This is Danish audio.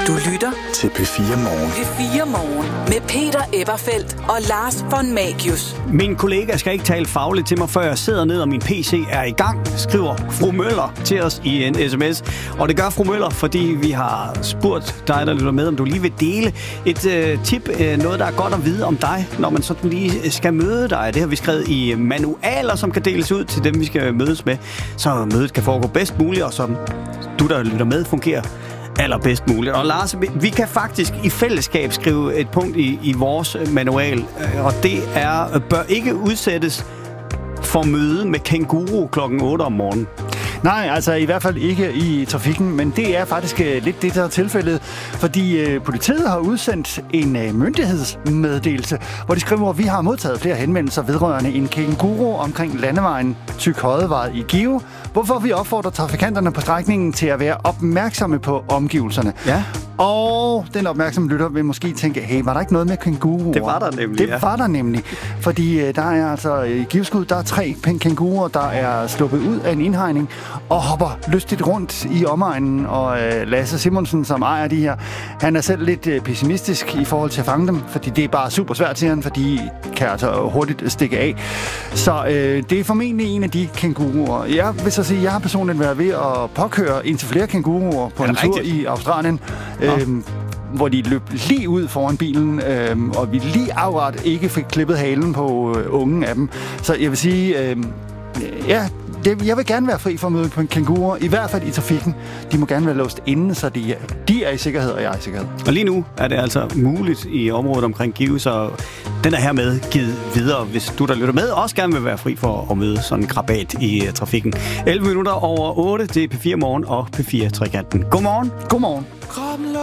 Du lytter til P4 Morgen. P4 Morgen med Peter Eberfeldt og Lars von Magius. Min kollega skal ikke tale fagligt til mig, før jeg sidder ned, og min PC er i gang, skriver fru Møller til os i en sms. Og det gør fru Møller, fordi vi har spurgt dig, der lytter med, om du lige vil dele et tip, noget der er godt at vide om dig, når man sådan lige skal møde dig. Det har vi skrevet i manualer, som kan deles ud til dem, vi skal mødes med, så mødet kan foregå bedst muligt, og som du, der lytter med, fungerer allerbedst muligt. Og Lars, vi kan faktisk i fællesskab skrive et punkt i vores manual, og det er, bør ikke udsættes for møde med kænguru klokken 8 om morgenen. Nej, altså i hvert fald ikke i trafikken, men det er faktisk lidt det, der er tilfældet, fordi politiet har udsendt en myndighedsmeddelelse, hvor de skriver, at vi har modtaget flere henvendelser vedrørende en kænguru omkring landevejen Tyk-Hoddevej i Give, hvorfor vi opfordrer trafikanterne på strækningen til at være opmærksomme på omgivelserne. Ja. Og den opmærksomme lytter vil måske tænke, hey, var der ikke noget med kænguruer? Det var der nemlig, Det var der nemlig, fordi der er altså i Giveskud, der er 3 kænguruer, der er sluppet ud af en indhegning og hopper lystigt rundt i omegnen, og Lasse Simonsen, som ejer de her, han er selv lidt pessimistisk i forhold til at fange dem, fordi det er bare super svært til han, fordi de kan altså hurtigt stikke af. Så det er formentlig en af de kænguruer. Jeg vil så sige, at jeg har personligt været ved at påkøre indtil flere kænguruer på en tur i Australien, hvor de løb lige ud foran bilen, og vi lige akkurat ikke fik klippet halen på ungen af dem. Så jeg vil sige, jeg vil gerne være fri for at møde på en kænguru, i hvert fald i trafikken. De må gerne være låst inde, så de er i sikkerhed, og jeg er i sikkerhed. Og lige nu er det altså muligt i området omkring Give, så den er hermed givet videre, hvis du, der lytter med, også gerne vil være fri for at møde sådan en krabat i trafikken. 11 minutter over 8, det er P4 Morgen og P4 Trekanten. Godmorgen. Godmorgen.